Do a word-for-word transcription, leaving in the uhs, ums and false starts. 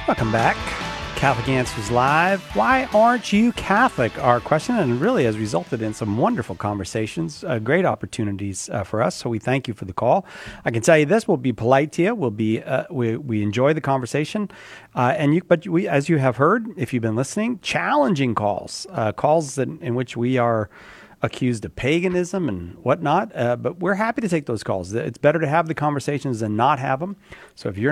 Welcome back. Catholic Answers Live. Why aren't you Catholic? Our question, and really has resulted in some wonderful conversations, uh, great opportunities uh, for us. So we thank you for the call. I can tell you this: we'll be polite to you. We'll be uh, we we enjoy the conversation, uh, and you. But we, as you have heard, if you've been listening, challenging calls, uh, calls that in which we are accused of paganism and whatnot. Uh, but we're happy to take those calls. It's better to have the conversations than not have them. So if you're